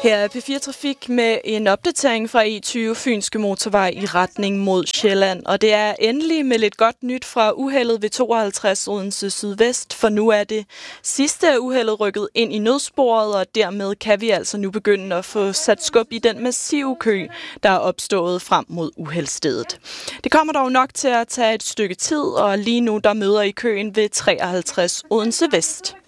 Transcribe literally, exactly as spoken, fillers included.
Her er P fire Trafik med en opdatering fra E tyve Fynske Motorvej i retning mod Sjælland. Og det er endelig med lidt godt nyt fra uheldet ved tooghalvtreds Odense Sydvest, for nu er det sidste af uheldet rykket ind i nødsporet, og dermed kan vi altså nu begynde at få sat skub i den massive kø, der er opstået frem mod uheldsstedet. Det kommer dog nok til at tage et stykke tid, og lige nu der møder I køen ved treoghalvtreds Odense Vest.